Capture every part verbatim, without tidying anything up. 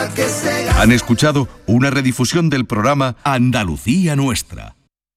Han escuchado una redifusión del programa Andalucía Nuestra.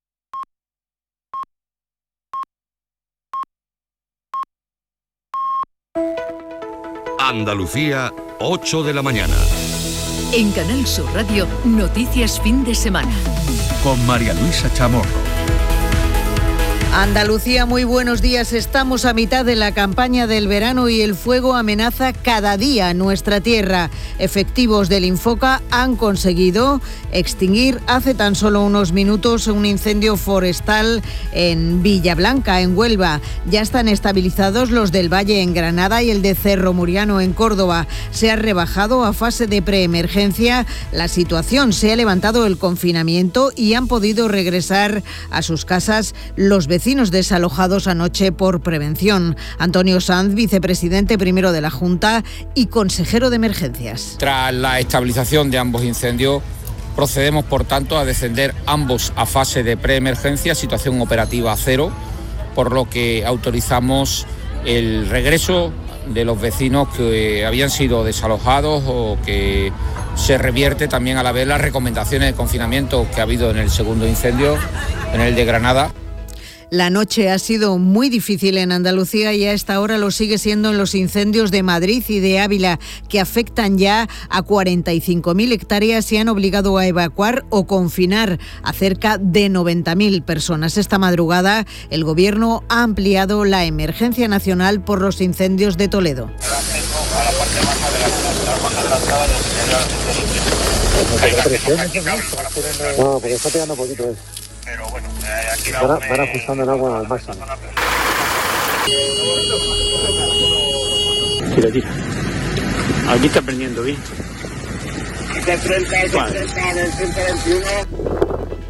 Andalucía, ocho de la mañana. En Canal Sur Radio, Noticias Fin de Semana. Con María Luisa Chamorro. Andalucía, muy buenos días. Estamos a mitad de la campaña del verano y el fuego amenaza cada día nuestra tierra. Efectivos del Infoca han conseguido extinguir hace tan solo unos minutos un incendio forestal en Villablanca, en Huelva. Ya están estabilizados los del Valle en Granada y el de Cerro Muriano en Córdoba. Se ha rebajado a fase de preemergencia la situación. Se ha levantado el confinamiento y han podido regresar a sus casas los vecinos desalojados anoche por prevención. Antonio Sanz, vicepresidente primero de la Junta y consejero de Emergencias. Tras la estabilización de ambos incendios, procedemos, por tanto, a descender ambos a fase de preemergencia, situación operativa cero, por lo que autorizamos el regreso de los vecinos que habían sido desalojados o que se revierte también a la vez las recomendaciones de confinamiento que ha habido en el segundo incendio, en el de Granada. La noche ha sido muy difícil en Andalucía y a esta hora lo sigue siendo en los incendios de Madrid y de Ávila, que afectan ya a cuarenta y cinco mil hectáreas y han obligado a evacuar o confinar a cerca de noventa mil personas. Esta madrugada el Gobierno ha ampliado la emergencia nacional por los incendios de Toledo. No, porque está pegando poquito eso. Pero bueno, aquí la van, van ajustando el agua al máximo. Tira, tira. Aquí está prendiendo bien. De frente, de frente, del ciento veintiuno.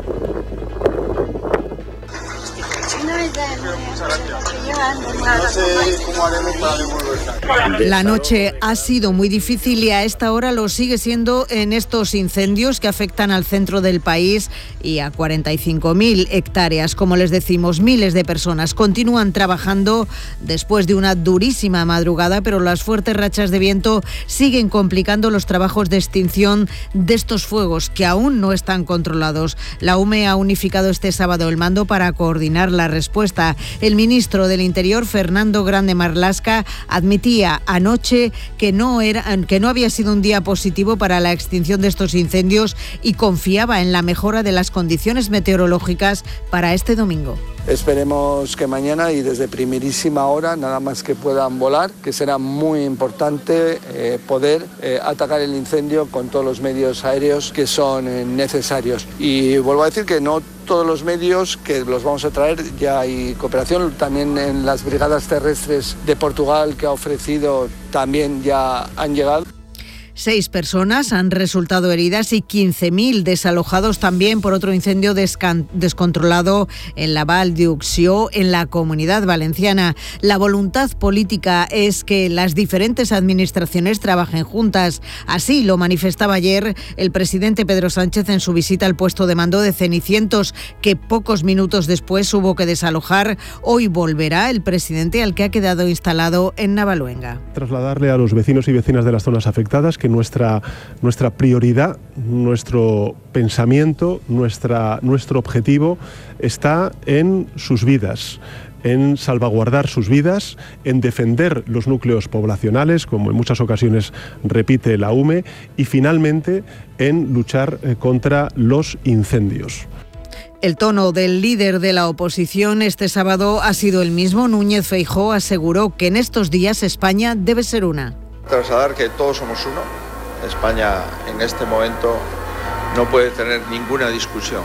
No sé cómo haremos para devolver. La noche ha sido muy difícil y a esta hora lo sigue siendo en estos incendios que afectan al centro del país y a cuarenta y cinco mil hectáreas. Como les decimos, miles de personas continúan trabajando después de una durísima madrugada, pero las fuertes rachas de viento siguen complicando los trabajos de extinción de estos fuegos que aún no están controlados. La U M E ha unificado este sábado el mando para coordinar la respuesta. El ministro del Interior, Fernando Grande Marlaska, admitía anoche que no era, que no había sido un día positivo para la extinción de estos incendios y confiaba en la mejora de las condiciones meteorológicas para este domingo. Esperemos que mañana y desde primerísima hora, nada más que puedan volar, que será muy importante eh, poder eh, atacar el incendio con todos los medios aéreos que son eh, necesarios. Y vuelvo a decir que no todos los medios que los vamos a traer, ya hay cooperación, también en las brigadas terrestres de Portugal que ha ofrecido también ya han llegado. Seis personas han resultado heridas y quince mil desalojados también por otro incendio descan- descontrolado en la Val d'Uixó, en la Comunidad Valenciana. La voluntad política es que las diferentes administraciones trabajen juntas. Así lo manifestaba ayer el presidente Pedro Sánchez en su visita al puesto de mando de Cenicientos, que pocos minutos después hubo que desalojar. Hoy volverá el presidente al que ha quedado instalado en Navaluenga. Trasladarle a los vecinos y vecinas de las zonas afectadas que nuestra, nuestra prioridad, nuestro pensamiento, nuestra, nuestro objetivo está en sus vidas, en salvaguardar sus vidas, en defender los núcleos poblacionales, como en muchas ocasiones repite la U M E, y finalmente en luchar contra los incendios. El tono del líder de la oposición este sábado ha sido el mismo. Núñez Feijóo aseguró que en estos días España debe ser una. Trasladar que todos somos uno. España en este momento no puede tener ninguna discusión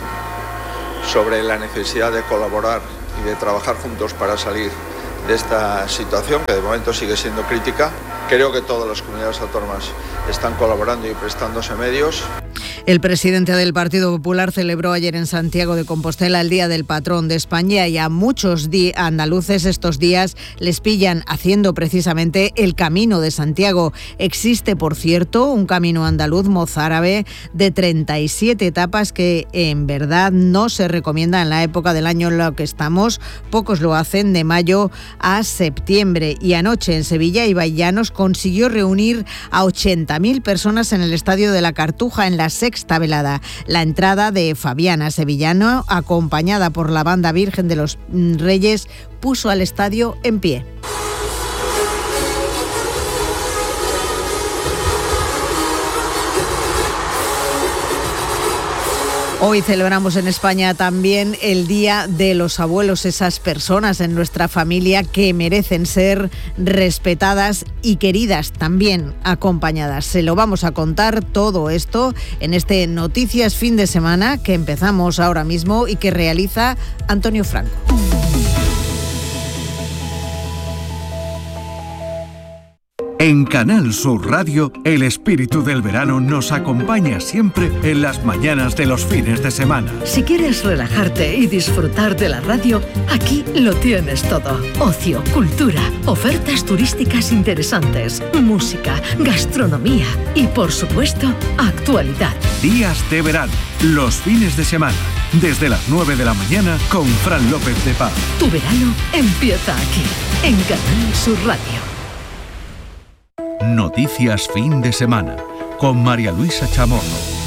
sobre la necesidad de colaborar y de trabajar juntos para salir de esta situación, que de momento sigue siendo crítica. Creo que todas las comunidades autónomas están colaborando y prestándose medios. El presidente del Partido Popular celebró ayer en Santiago de Compostela el Día del Patrón de España y a muchos di- andaluces estos días les pillan haciendo precisamente el Camino de Santiago. Existe, por cierto, un camino andaluz mozárabe de treinta y siete etapas que en verdad no se recomienda en la época del año en la que estamos. Pocos lo hacen de mayo a septiembre. Y anoche en Sevilla, Ibai Llanos consiguió reunir a ochenta mil personas en el Estadio de la Cartuja en la sexta velada. La entrada de Fabiana Sevillano, acompañada por la banda Virgen de los Reyes, puso al estadio en pie. Hoy celebramos en España también el Día de los Abuelos, esas personas en nuestra familia que merecen ser respetadas y queridas, también acompañadas. Se lo vamos a contar todo esto en este Noticias Fin de Semana que empezamos ahora mismo y que realiza Antonio Franco. En Canal Sur Radio, el espíritu del verano nos acompaña siempre en las mañanas de los fines de semana. Si quieres relajarte y disfrutar de la radio, aquí lo tienes todo. Ocio, cultura, ofertas turísticas interesantes, música, gastronomía y, por supuesto, actualidad. Días de verano, los fines de semana, desde las nueve de la mañana con Fran López de Paz. Tu verano empieza aquí, en Canal Sur Radio. Noticias Fin de Semana con María Luisa Chamorro.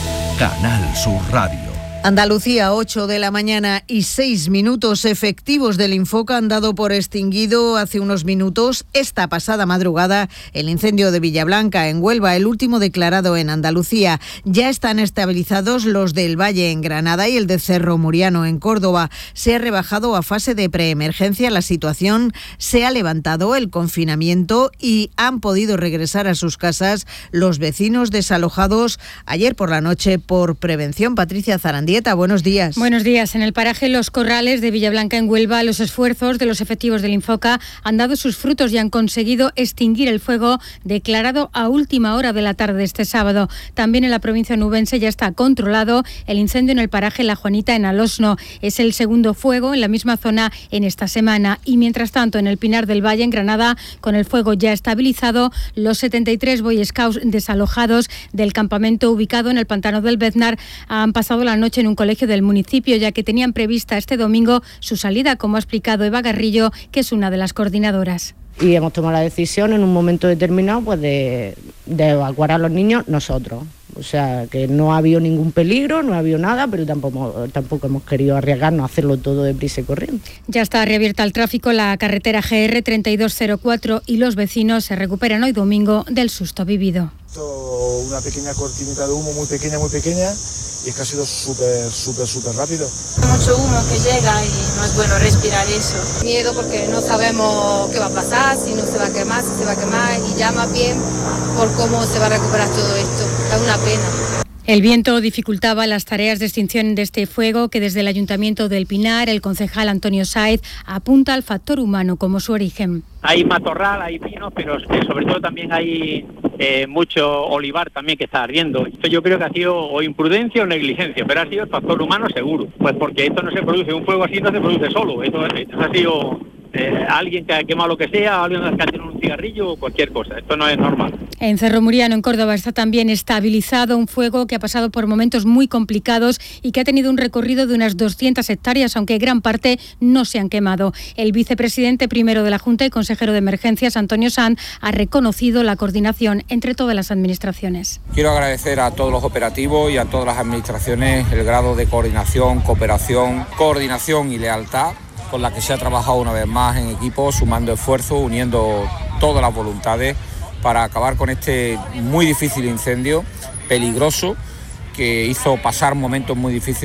Canal Sur Radio. Andalucía, ocho de la mañana y seis minutos. Efectivos del Infoca han dado por extinguido hace unos minutos, esta pasada madrugada, el incendio de Villablanca en Huelva, el último declarado en Andalucía. Ya están estabilizados los del Valle en Granada y el de Cerro Muriano en Córdoba. Se ha rebajado a fase de preemergencia la situación, se ha levantado el confinamiento y han podido regresar a sus casas los vecinos desalojados ayer por la noche por prevención. Patricia Zarandí, buenos días. Buenos días. En el paraje Los Corrales de Villablanca en Huelva, los esfuerzos de los efectivos del Infoca han dado sus frutos y han conseguido extinguir el fuego declarado a última hora de la tarde de este sábado. También en la provincia onubense ya está controlado el incendio en el paraje La Juanita en Alosno. Es el segundo fuego en la misma zona en esta semana. Y mientras tanto, en el Pinar del Valle, en Granada, con el fuego ya estabilizado, los setenta y tres Boy Scouts desalojados del campamento ubicado en el pantano del Beznar han pasado la noche en un colegio del municipio, ya que tenían prevista este domingo su salida, como ha explicado Eva Garrillo, que es una de las coordinadoras. Y hemos tomado la decisión en un momento determinado pues de, de evacuar a los niños nosotros. O sea, que no ha habido ningún peligro, no ha habido nada, pero tampoco, tampoco hemos querido arriesgarnos a hacerlo todo deprisa y corriendo. Ya está reabierta al tráfico la carretera G R treinta y dos cero cuatro y los vecinos se recuperan hoy domingo del susto vivido. Una pequeña cortinita de humo muy pequeña, muy pequeña, y es que ha sido súper, súper, súper rápido. Mucho humo que llega y no es bueno respirar eso. Miedo porque no sabemos qué va a pasar, si no se va a quemar, si se va a quemar, y ya más bien por cómo se va a recuperar todo esto. Es una pena. El viento dificultaba las tareas de extinción de este fuego que desde el Ayuntamiento del Pinar, el concejal Antonio Sáez, apunta al factor humano como su origen. Hay matorral, hay pinos, pero sobre todo también hay eh, mucho olivar también que está ardiendo. Esto yo creo que ha sido o imprudencia o negligencia, pero ha sido el factor humano seguro. Pues porque esto no se produce, un fuego así no se produce solo. Esto, esto ha sido eh, alguien que ha quemado lo que sea, alguien que ha tirado un cigarrillo o cualquier cosa. Esto no es normal. En Cerro Muriano, en Córdoba, está también estabilizado un fuego que ha pasado por momentos muy complicados y que ha tenido un recorrido de unas doscientas hectáreas, aunque gran parte no se han quemado. El vicepresidente primero de la Junta y consejero de Emergencias, Antonio Sanz, ha reconocido la coordinación entre todas las administraciones. Quiero agradecer a todos los operativos y a todas las administraciones el grado de coordinación, cooperación, coordinación y lealtad con la que se ha trabajado una vez más en equipo, sumando esfuerzos, uniendo todas las voluntades para acabar con este muy difícil incendio, peligroso, que hizo pasar momentos muy difíciles.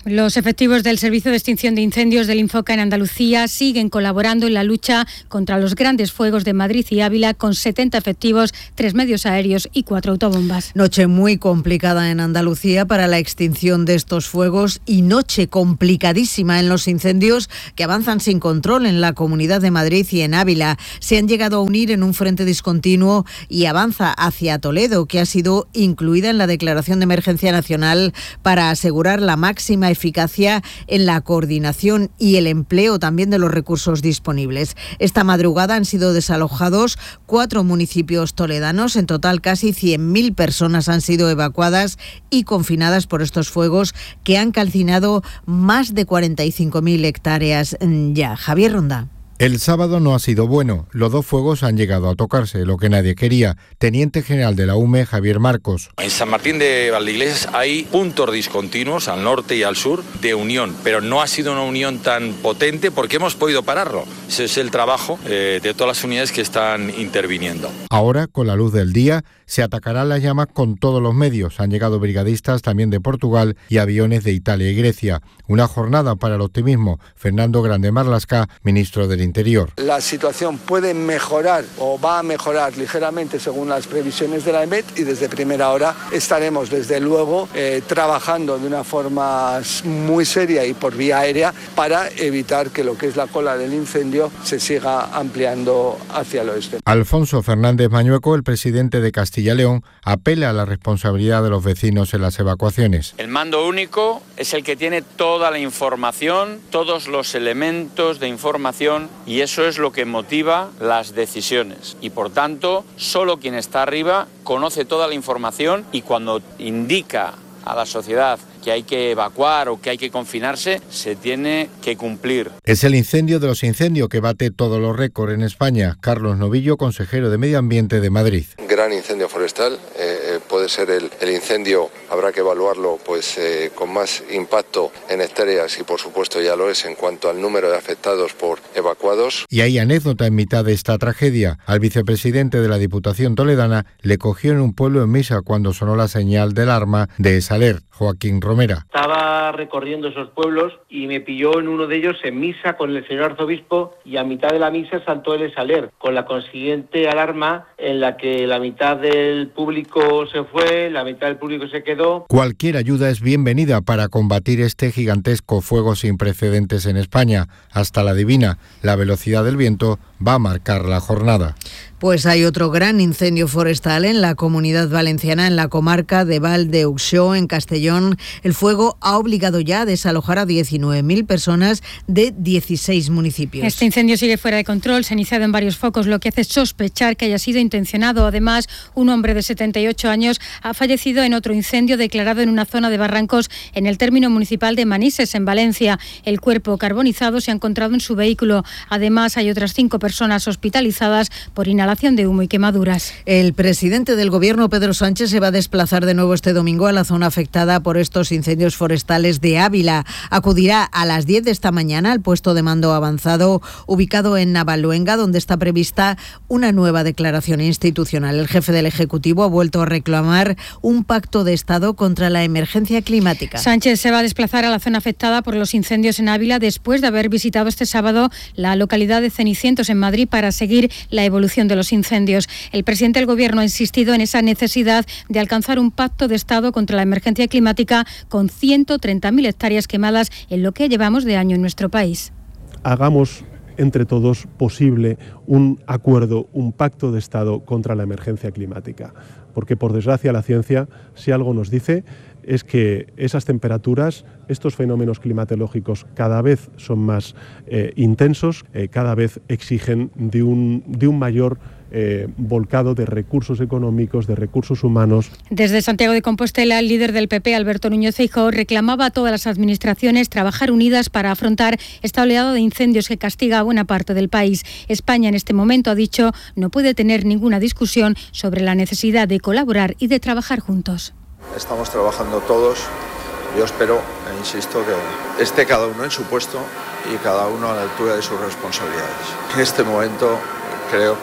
Los efectivos del Servicio de Extinción de Incendios del Infoca en Andalucía siguen colaborando en la lucha contra los grandes fuegos de Madrid y Ávila con setenta efectivos, tres medios aéreos y cuatro autobombas. Noche muy complicada en Andalucía para la extinción de estos fuegos y noche complicadísima en los incendios que avanzan sin control en la Comunidad de Madrid y en Ávila. Se han llegado a unir en un frente discontinuo y avanza hacia Toledo, que ha sido incluida en la declaración de emergencia nacional para asegurar la máxima eficacia en la coordinación y el empleo también de los recursos disponibles. Esta madrugada han sido desalojados cuatro municipios toledanos. En total, casi cien mil personas han sido evacuadas y confinadas por estos fuegos que han calcinado más de cuarenta y cinco mil hectáreas ya. Javier Ronda. El sábado no ha sido bueno. Los dos fuegos han llegado a tocarse, lo que nadie quería. Teniente general de la U M E, Javier Marcos. En San Martín de Valdeiglesias hay puntos discontinuos al norte y al sur de unión, pero no ha sido una unión tan potente porque hemos podido pararlo. Ese es el trabajo eh, de todas las unidades que están interviniendo. Ahora, con la luz del día, se atacarán las llamas con todos los medios. Han llegado brigadistas también de Portugal y aviones de Italia y Grecia. Una jornada para el optimismo. Fernando Grande Marlaska, ministro del Interior. La situación puede mejorar o va a mejorar ligeramente según las previsiones de la E M E T y desde primera hora estaremos desde luego eh, trabajando de una forma muy seria y por vía aérea para evitar que lo que es la cola del incendio se siga ampliando hacia el oeste. Alfonso Fernández Mañueco, el presidente de Castilla y León, apela a la responsabilidad de los vecinos en las evacuaciones. El mando único es el que tiene toda la información, todos los elementos de información, y eso es lo que motiva las decisiones. Y por tanto, solo quien está arriba conoce toda la información y cuando indica a la sociedad que hay que evacuar o que hay que confinarse, se tiene que cumplir. Es el incendio de los incendios que bate todos los récords en España. Carlos Novillo, consejero de Medio Ambiente de Madrid. Gran incendio forestal, eh, puede ser el, el incendio, habrá que evaluarlo pues eh, con más impacto en hectáreas y por supuesto ya lo es en cuanto al número de afectados por evacuados. Y hay anécdota en mitad de esta tragedia. Al vicepresidente de la Diputación toledana le cogió en un pueblo en misa cuando sonó la señal del alarma de Saler, Joaquín Romera. Estaba recorriendo esos pueblos y me pilló en uno de ellos en misa con el señor arzobispo y a mitad de la misa saltó el Saler, con la consiguiente alarma en la que la mitad del público se fue, la mitad del público se quedó. Cualquier ayuda es bienvenida para combatir este gigantesco fuego sin precedentes en España. Hasta la divina, la velocidad del viento va a marcar la jornada. Pues hay otro gran incendio forestal en la Comunidad Valenciana, en la comarca de Val de Uxó, en Castellón. El fuego ha obligado ya a desalojar a diecinueve mil personas de dieciséis municipios. Este incendio sigue fuera de control, se ha iniciado en varios focos, lo que hace sospechar que haya sido intencionado. Además, un hombre de setenta y ocho años ha fallecido en otro incendio declarado en una zona de barrancos en el término municipal de Manises, en Valencia. El cuerpo carbonizado se ha encontrado en su vehículo. Además, hay otras cinco personas hospitalizadas por inhalación de humo y quemaduras. El presidente del Gobierno, Pedro Sánchez, se va a desplazar de nuevo este domingo a la zona afectada por estos incendios forestales de Ávila. Acudirá a las diez de esta mañana al puesto de mando avanzado ubicado en Navaluenga, donde está prevista una nueva declaración institucional. El jefe del Ejecutivo ha vuelto a reclamar un pacto de Estado contra la emergencia climática. Sánchez se va a desplazar a la zona afectada por los incendios en Ávila después de haber visitado este sábado la localidad de Cenicientos, en Madrid, para seguir la evolución de los incendios. El presidente del Gobierno ha insistido en esa necesidad de alcanzar un pacto de Estado contra la emergencia climática con ciento treinta mil hectáreas quemadas en lo que llevamos de año en nuestro país. Hagamos entre todos posible un acuerdo, un pacto de Estado contra la emergencia climática, porque por desgracia la ciencia, si algo nos dice, es que esas temperaturas, estos fenómenos climatológicos cada vez son más eh, intensos, eh, cada vez exigen de un, de un mayor eh, volcado de recursos económicos, de recursos humanos. Desde Santiago de Compostela, el líder del P P, Alberto Núñez Feijóo, reclamaba a todas las administraciones trabajar unidas para afrontar esta oleada de incendios que castiga a buena parte del país. España en este momento, ha dicho, no puede tener ninguna discusión sobre la necesidad de colaborar y de trabajar juntos. Estamos trabajando todos. Yo espero, e insisto, que esté cada uno en su puesto y cada uno a la altura de sus responsabilidades. En este momento creo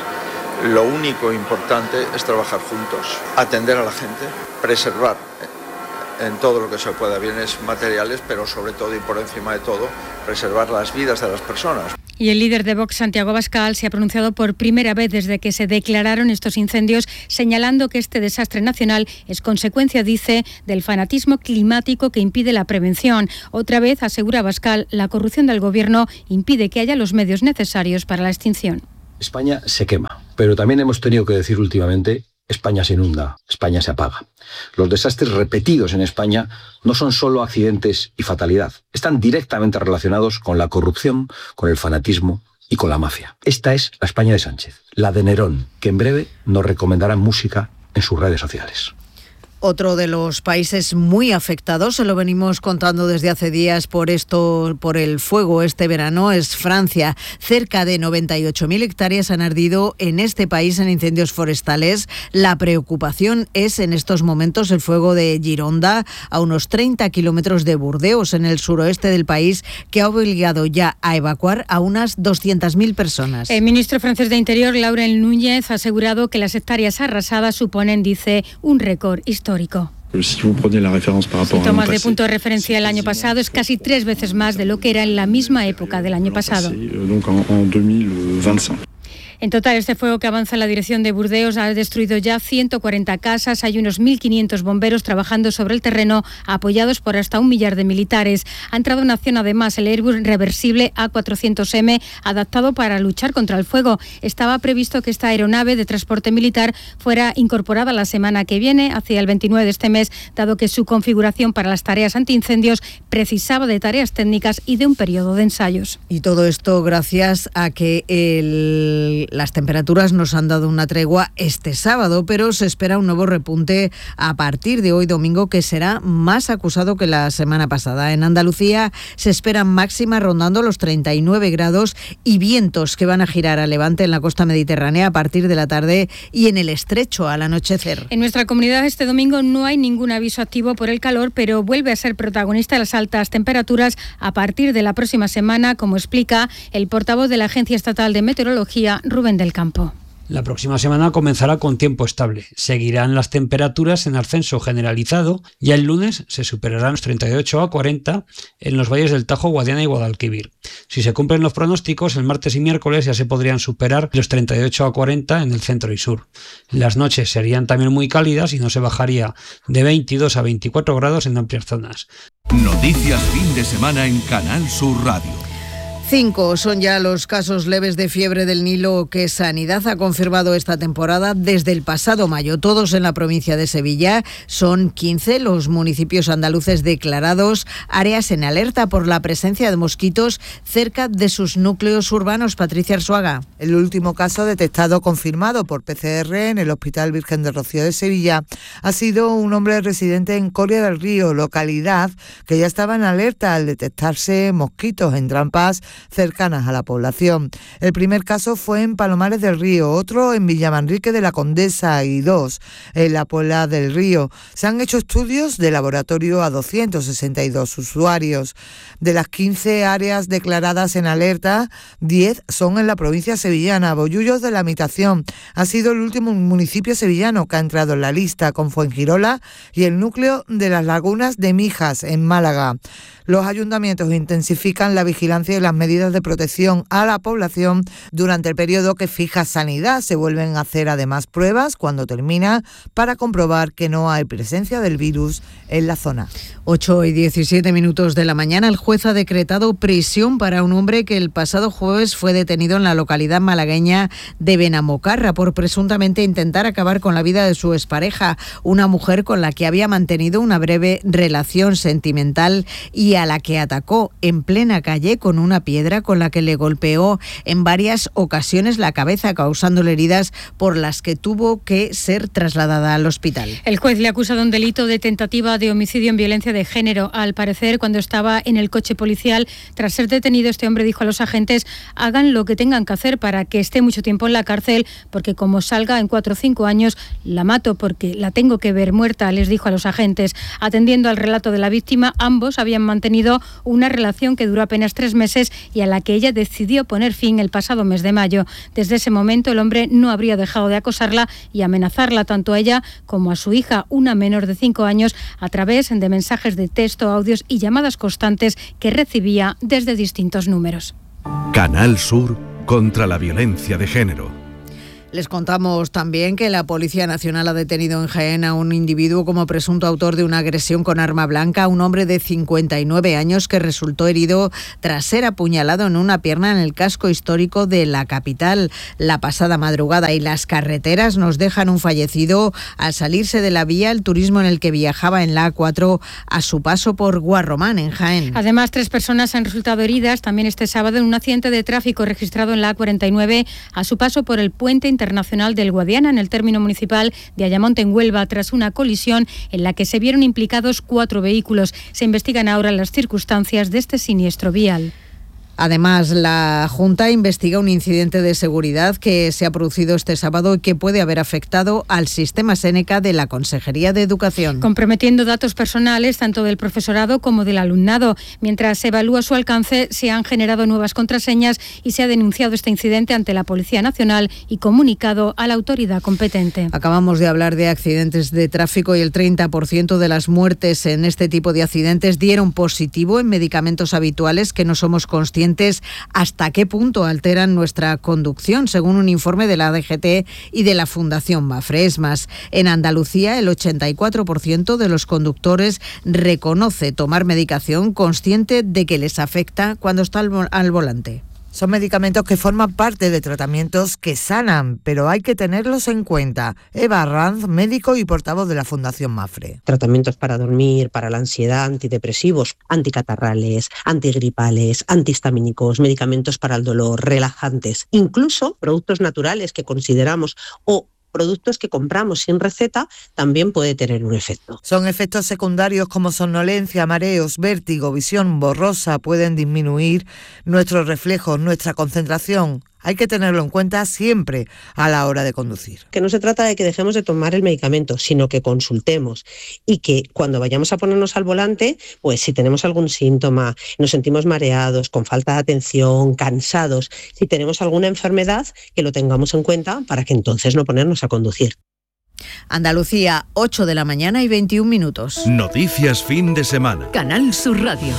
que lo único importante es trabajar juntos, atender a la gente, preservar en todo lo que se pueda, bienes materiales, pero sobre todo y por encima de todo, preservar las vidas de las personas. Y el líder de Vox, Santiago Abascal, se ha pronunciado por primera vez desde que se declararon estos incendios, señalando que este desastre nacional es consecuencia, dice, del fanatismo climático que impide la prevención. Otra vez, asegura Abascal, la corrupción del Gobierno impide que haya los medios necesarios para la extinción. España se quema, pero también hemos tenido que decir últimamente: España se inunda, España se apaga. Los desastres repetidos en España no son solo accidentes y fatalidad, están directamente relacionados con la corrupción, con el fanatismo y con la mafia. Esta es la España de Sánchez, la de Nerón, que en breve nos recomendará música en sus redes sociales. Otro de los países muy afectados, se lo venimos contando desde hace días por esto, por el fuego este verano, es Francia. Cerca de noventa y ocho mil hectáreas han ardido en este país en incendios forestales. La preocupación es en estos momentos el fuego de Gironda, a unos treinta kilómetros de Burdeos, en el suroeste del país, que ha obligado ya a evacuar a unas doscientas mil personas. El ministro francés de Interior, Laurent Núñez, ha asegurado que las hectáreas arrasadas suponen, dice, un récord histórico. Si tomas de punto de referencia el año pasado, es casi tres veces más de lo que era en la misma época del año pasado. En total, este fuego que avanza en la dirección de Burdeos ha destruido ya ciento cuarenta casas. Hay unos mil quinientos bomberos trabajando sobre el terreno, apoyados por hasta un millar de militares. Ha entrado en acción además el Airbus reversible A cuatrocientos eme, adaptado para luchar contra el fuego. Estaba previsto que esta aeronave de transporte militar fuera incorporada la semana que viene, hacia el veintinueve de este mes, dado que su configuración para las tareas antiincendios precisaba de tareas técnicas y de un periodo de ensayos. Y todo esto gracias a que el las temperaturas nos han dado una tregua este sábado, pero se espera un nuevo repunte a partir de hoy domingo, que será más acusado que la semana pasada. En Andalucía se esperan máximas rondando los treinta y nueve grados y vientos que van a girar a levante en la costa mediterránea a partir de la tarde y en el estrecho al anochecer. En nuestra comunidad este domingo no hay ningún aviso activo por el calor, pero vuelve a ser protagonista las altas temperaturas a partir de la próxima semana, como explica el portavoz de la Agencia Estatal de Meteorología, Rubén del Campo. La próxima semana comenzará con tiempo estable. Seguirán las temperaturas en ascenso generalizado. Ya el lunes se superarán los treinta y ocho a cuarenta en los valles del Tajo, Guadiana y Guadalquivir. Si se cumplen los pronósticos, el martes y miércoles ya se podrían superar los treinta y ocho a cuarenta en el centro y sur. Las noches serían también muy cálidas y no se bajaría de veintidós a veinticuatro grados en amplias zonas. Noticias fin de semana en Canal Sur Radio. Cinco son ya los casos leves de fiebre del Nilo que Sanidad ha confirmado esta temporada desde el pasado mayo, todos en la provincia de Sevilla. Son quince los municipios andaluces declarados áreas en alerta por la presencia de mosquitos cerca de sus núcleos urbanos. Patricia Arzuaga. El último caso detectado confirmado por P C R en el Hospital Virgen de Rocío de Sevilla ha sido un hombre residente en Coria del Río, localidad que ya estaba en alerta al detectarse mosquitos en trampas cercanas a la población. El primer caso fue en Palomares del Río, otro en Villamanrique de la Condesa y dos en la Puebla del Río. Se han hecho estudios de laboratorio a doscientos sesenta y dos usuarios. De las quince áreas declaradas en alerta, diez son en la provincia sevillana. Bollullos de la Habitación ha sido el último municipio sevillano que ha entrado en la lista, con Fuengirola y el núcleo de las Lagunas de Mijas, en Málaga. Los ayuntamientos intensifican la vigilancia y las medidas de protección a la población durante el periodo que fija Sanidad. Se vuelven a hacer además pruebas cuando termina para comprobar que no hay presencia del virus en la zona. ocho y diecisiete minutos de la mañana, el juez ha decretado prisión para un hombre que el pasado jueves fue detenido en la localidad malagueña de Benamocarra por presuntamente intentar acabar con la vida de su expareja, una mujer con la que había mantenido una breve relación sentimental y a la que atacó en plena calle con una piedra con la que le golpeó en varias ocasiones la cabeza, causándole heridas por las que tuvo que ser trasladada al hospital. El juez le acusa de un delito de tentativa de homicidio en violencia de género. Al parecer, cuando estaba en el coche policial, tras ser detenido, este hombre dijo a los agentes: hagan lo que tengan que hacer para que esté mucho tiempo en la cárcel, porque como salga en cuatro o cinco años, la mato porque la tengo que ver muerta, les dijo a los agentes. Atendiendo al relato de la víctima, ambos habían mantenido una relación que duró apenas tres meses y a la que ella decidió poner fin el pasado mes de mayo. Desde ese momento el hombre no habría dejado de acosarla y amenazarla tanto a ella como a su hija, una menor de cinco años, a través de mensajes de texto, audios y llamadas constantes que recibía desde distintos números. Canal Sur contra la violencia de género. Les contamos también que la Policía Nacional ha detenido en Jaén a un individuo como presunto autor de una agresión con arma blanca, un hombre de cincuenta y nueve años que resultó herido tras ser apuñalado en una pierna en el casco histórico de la capital la pasada madrugada. Y las carreteras nos dejan un fallecido al salirse de la vía el turismo en el que viajaba en la A cuatro a su paso por Guarromán, en Jaén. Además, tres personas han resultado heridas también este sábado en un accidente de tráfico registrado en la A cuarenta y nueve a su paso por el puente internacional Internacional del Guadiana, en el término municipal de Ayamonte, en Huelva, tras una colisión en la que se vieron implicados cuatro vehículos. Se investigan ahora las circunstancias de este siniestro vial. Además, la Junta investiga un incidente de seguridad que se ha producido este sábado y que puede haber afectado al sistema Séneca de la Consejería de Educación. Comprometiendo datos personales tanto del profesorado como del alumnado. Mientras se evalúa su alcance, se han generado nuevas contraseñas y se ha denunciado este incidente ante la Policía Nacional y comunicado a la autoridad competente. Acabamos de hablar de accidentes de tráfico y el treinta por ciento de las muertes en este tipo de accidentes dieron positivo en medicamentos habituales que no somos conscientes hasta qué punto alteran nuestra conducción, según un informe de la D G T y de la Fundación Mafre. Es más, en Andalucía el ochenta y cuatro por ciento de los conductores reconoce tomar medicación consciente de que les afecta cuando está al, al volante. Son medicamentos que forman parte de tratamientos que sanan, pero hay que tenerlos en cuenta. Eva Arranz, médico y portavoz de la Fundación Mafre. Tratamientos para dormir, para la ansiedad, antidepresivos, anticatarrales, antigripales, antihistamínicos, medicamentos para el dolor, relajantes, incluso productos naturales que consideramos o productos que compramos sin receta también puede tener un efecto. Son efectos secundarios como somnolencia, mareos, vértigo, visión borrosa, pueden disminuir nuestros reflejos, nuestra concentración. Hay que tenerlo en cuenta siempre a la hora de conducir. Que no se trata de que dejemos de tomar el medicamento, sino que consultemos y que cuando vayamos a ponernos al volante, pues si tenemos algún síntoma, nos sentimos mareados, con falta de atención, cansados, si tenemos alguna enfermedad, que lo tengamos en cuenta para que entonces no ponernos a conducir. Andalucía, ocho de la mañana y veintiún minutos. Noticias fin de semana. Canal Sur Radio.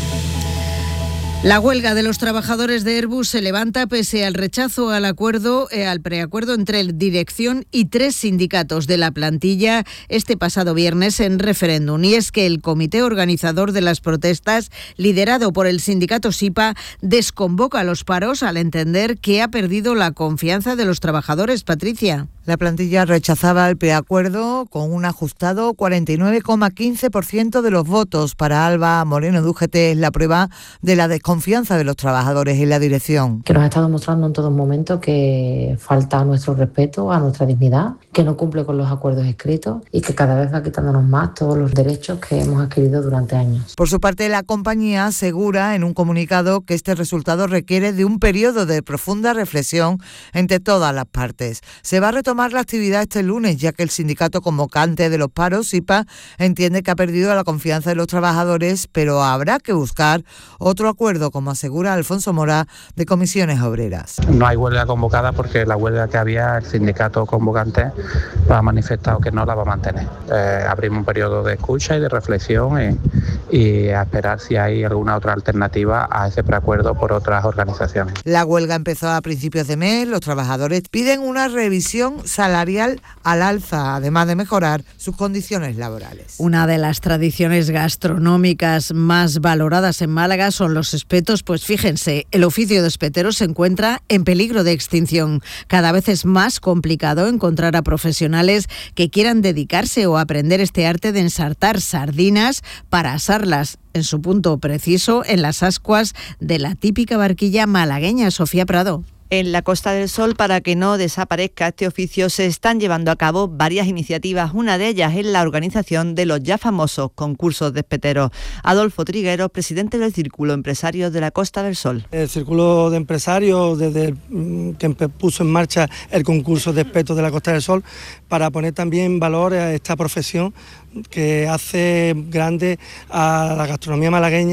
La huelga de los trabajadores de Airbus se levanta pese al rechazo al acuerdo, eh, al preacuerdo entre dirección y tres sindicatos de la plantilla este pasado viernes en referéndum. Y es que el comité organizador de las protestas, liderado por el sindicato SIPA, desconvoca los paros al entender que ha perdido la confianza de los trabajadores. Patricia. La plantilla rechazaba el preacuerdo con un ajustado cuarenta y nueve coma quince por ciento de los votos. Para Alba Moreno de U G T es la prueba de la desconfianza de los trabajadores en la dirección. Que nos ha estado mostrando en todo momento que falta a nuestro respeto, a nuestra dignidad, que no cumple con los acuerdos escritos y que cada vez va quitándonos más todos los derechos que hemos adquirido durante años. Por su parte, la compañía asegura en un comunicado que este resultado requiere de un periodo de profunda reflexión entre todas las partes. Se va a retomar la actividad este lunes, ya que el sindicato convocante de los paros, SIPA, entiende que ha perdido la confianza de los trabajadores, pero habrá que buscar otro acuerdo, como asegura Alfonso Mora, de Comisiones Obreras. No hay huelga convocada porque la huelga que había, el sindicato convocante lo ha manifestado que no la va a mantener. Eh, abrimos un periodo de escucha y de reflexión y, y a esperar si hay alguna otra alternativa a ese preacuerdo por otras organizaciones. La huelga empezó a principios de mes. Los trabajadores piden una revisión salarial al alza, además de mejorar sus condiciones laborales. Una de las tradiciones gastronómicas más valoradas en Málaga son los espetos. Pues fíjense, el oficio de espetero se encuentra en peligro de extinción. Cada vez es más complicado encontrar a profesionales que quieran dedicarse o aprender este arte de ensartar sardinas para asarlas en su punto preciso en las ascuas de la típica barquilla malagueña. Sofía Prado. En la Costa del Sol, para que no desaparezca este oficio, se están llevando a cabo varias iniciativas. Una de ellas es la organización de los ya famosos concursos de espeteros. Adolfo Trigueros, presidente del Círculo Empresarios de la Costa del Sol. El Círculo de Empresarios, desde que puso en marcha el concurso de espetos de la Costa del Sol, para poner también en valor a esta profesión que hace grande a la gastronomía malagueña.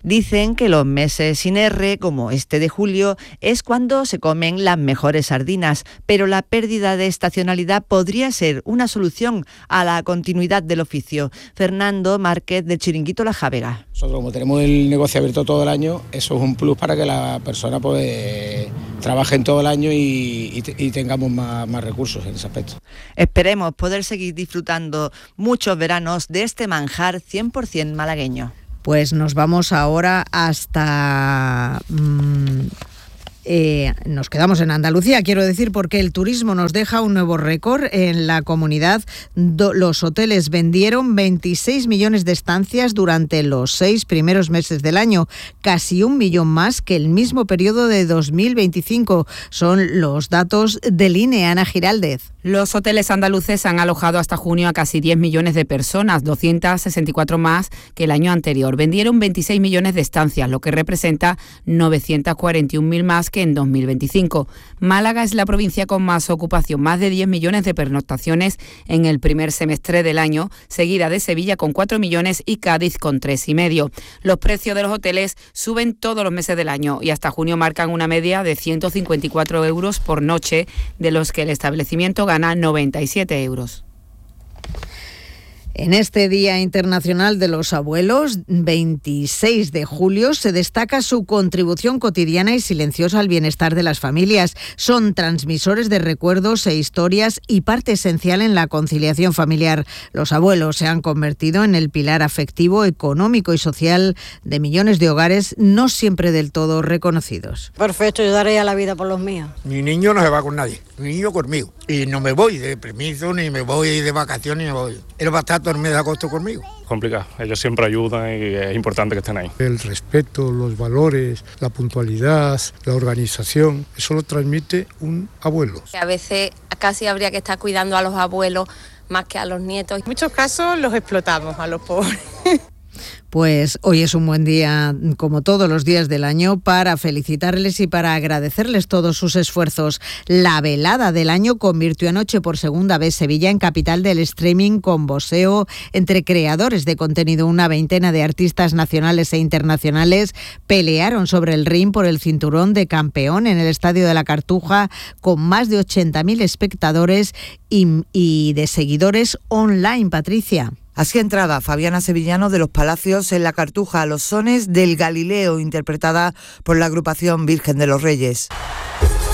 Dicen que los meses sin R, como este de julio, es cuando se comen las mejores sardinas, pero la pérdida de estacionalidad podría ser una solución a la continuidad del oficio. Fernando Márquez, del Chiringuito La Jávega. Nosotros, como tenemos el negocio abierto todo el año, eso es un plus para que la persona pues trabaje todo el año y, y, y tengamos más, más recursos en ese aspecto. Esperemos poder seguir disfrutando muchos veranos de este manjar cien por ciento malagueño. Pues nos vamos ahora hasta... Mmm, eh, nos quedamos en Andalucía, quiero decir, porque el turismo nos deja un nuevo récord en la comunidad. Do, los hoteles vendieron veintiséis millones de estancias durante los seis primeros meses del año, casi un millón más que el mismo periodo de dos mil veinticinco. Son los datos del I N E, Ana Giraldez. Los hoteles andaluces han alojado hasta junio a casi diez millones de personas, doscientas sesenta y cuatro más que el año anterior. Vendieron veintiséis millones de estancias, lo que representa novecientas cuarenta y un mil más que en dos mil veinticinco. Málaga es la provincia con más ocupación, más de diez millones de pernoctaciones en el primer semestre del año, seguida de Sevilla con cuatro millones y Cádiz con tres y medio. Los precios de los hoteles suben todos los meses del año y hasta junio marcan una media de ciento cincuenta y cuatro euros por noche, de los que el establecimiento gana noventa y siete euros. En este Día Internacional de los Abuelos, veintiséis de julio, se destaca su contribución cotidiana y silenciosa al bienestar de las familias. Son transmisores de recuerdos e historias y parte esencial en la conciliación familiar. Los abuelos se han convertido en el pilar afectivo, económico y social de millones de hogares no siempre del todo reconocidos. Perfecto, yo daré a la vida por los míos. Mi niño no se va con nadie, mi niño conmigo. Y no me voy de permiso, ni me voy de vacaciones, ni me voy. Él va a estar todo el mes de agosto conmigo. Complicado, ellos siempre ayudan y es importante que estén ahí. El respeto, los valores, la puntualidad, la organización, eso lo transmite un abuelo. A veces casi habría que estar cuidando a los abuelos más que a los nietos. En muchos casos los explotamos a los pobres. Pues hoy es un buen día, como todos los días del año, para felicitarles y para agradecerles todos sus esfuerzos. La velada del año convirtió anoche por segunda vez Sevilla en capital del streaming, con boxeo entre creadores de contenido. Una veintena de artistas nacionales e internacionales pelearon sobre el ring por el cinturón de campeón en el Estadio de la Cartuja, con más de ochenta mil espectadores y, y de seguidores online. Patricia. Así entraba Fabiana Sevillano de los Palacios en la Cartuja a los sones del Galileo, interpretada por la agrupación Virgen de los Reyes.